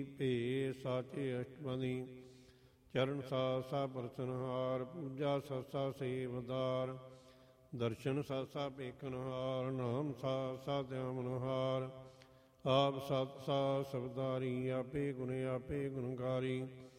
ਭੇ ਸਾਚੇ ਅਸ਼ਟਪਦੀ। ਚਰਨ ਸਾਸਾ ਪਰਸਨਹਾਰ, ਪੂਜਾ ਸਾਸਾ ਸੇਵਦਾਰ। ਦਰਸ਼ਨ ਸਾਸਾ ਪੇਖਨਹਾਰ, ਨਾਮ ਸਾਸਾ ਧਿਆਵਨਹਾਰ। ਆਪ ਸਤ ਸਾ ਸਬਦਾਰੀ, ਆਪੇ ਗੁਣ ਆਪੇ ਗੁਣਕਾਰੀ।